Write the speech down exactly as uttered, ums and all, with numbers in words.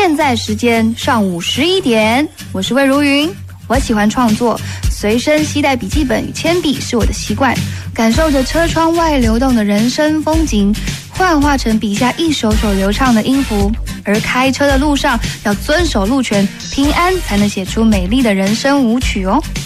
现在时间上午十一点，我是魏如云。我喜欢创作，随身携带笔记本与铅笔是我的习惯，感受着车窗外流动的人生风景，幻化成笔下一首首流畅的音符。而开车的路上要遵守路权，平安才能写出美丽的人生舞曲哦。